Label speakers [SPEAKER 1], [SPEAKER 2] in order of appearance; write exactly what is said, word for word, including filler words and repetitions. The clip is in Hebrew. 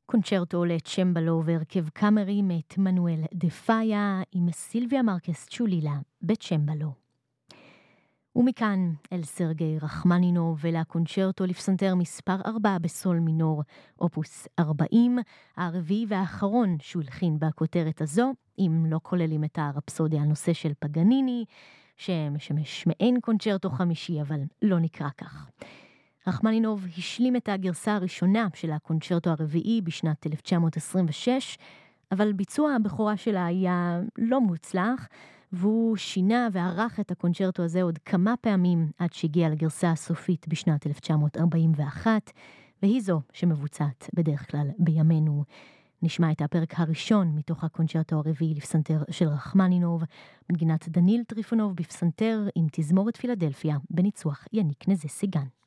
[SPEAKER 1] קונצ'רטו לצ'מבלו והרכב קאמרי מאת מנואל דה פאיה עם סילביה מרקס צ'ולילה בצ'מבלו. ומכאן אל סרגי רחמנינוב ולקונצ'רטו לפסנתר מספר ארבע בסול מינור, אופוס ארבעים, הרביעי והאחרון שהוא הלחין בכותרת הזו, אם לא כוללים את הרפסודיה הנושא של פגניני, שמשמש מעין קונצ'רטו חמישי, אבל לא נקרא כך. רחמנינוב השלים את הגרסה הראשונה של הקונצ'רטו הרביעי בשנת אלף תשע מאות עשרים ושש, אבל ביצוע הבכורה שלה היה לא מוצלח, והוא שינה וערך את הקונצ'רטו הזה עוד כמה פעמים עד שהגיע לגרסה הסופית בשנת אלף תשע מאות ארבעים ואחת, והיא זו שמבוצעת בדרך כלל בימינו. נשמע את הפרק הראשון מתוך הקונצ'רטו הרביעי לפסנתר של רחמנינוב, בנגינת דניל טריפונוב בפסנתר עם תזמורת פילדלפיה בניצוח יניק נזה סיגן.